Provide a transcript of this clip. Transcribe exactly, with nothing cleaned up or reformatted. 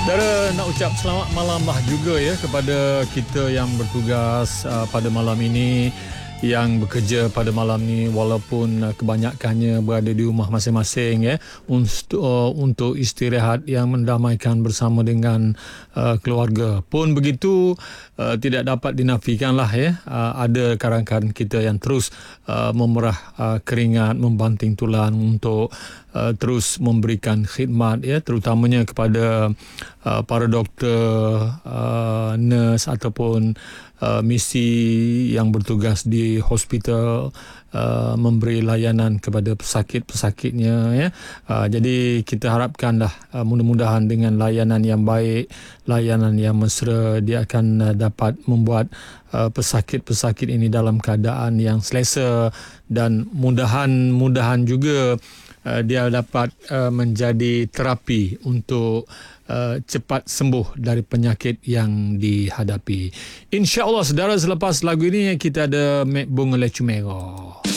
Saudara, nak ucap selamat malam lah juga ya kepada kita yang bertugas uh, pada malam ini, yang bekerja pada malam ni walaupun uh, kebanyakannya berada di rumah masing-masing ya untuk uh, untuk istirahat yang mendamaikan bersama dengan uh, keluarga. Pun begitu, uh, tidak dapat dinafikan lah ya, uh, ada kawan-kawan kita yang terus uh, memerah uh, keringat, membanting tulang untuk Uh, terus memberikan khidmat ya, terutamanya kepada uh, para doktor, uh, nurse ataupun uh, misi yang bertugas di hospital, uh, memberi layanan kepada pesakit-pesakitnya ya. Uh, jadi kita harapkanlah uh, mudah-mudahan dengan layanan yang baik, layanan yang mesra, dia akan uh, dapat membuat uh, pesakit-pesakit ini dalam keadaan yang selesa, dan mudahan-mudahan juga Uh, dia dapat uh, menjadi terapi untuk uh, cepat sembuh dari penyakit yang dihadapi. InsyaAllah saudara, selepas lagu ini kita ada Mek Bunga Lecu Merah.